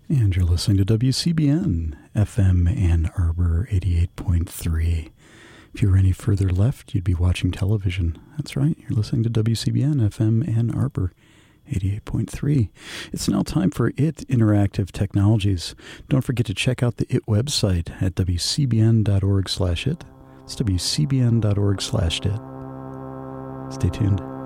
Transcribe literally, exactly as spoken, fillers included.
And you're listening to W C B N, F M Ann Arbor eighty-eight point three. If you were any further left, you'd be watching television. That's right, you're listening to W C B N, F M Ann Arbor eighty-eight point three. It's now time for I T Interactive Technologies. Don't forget to check out the I T website at w c b n dot org slash it. It's w c b n dot org slash it. Stay tuned.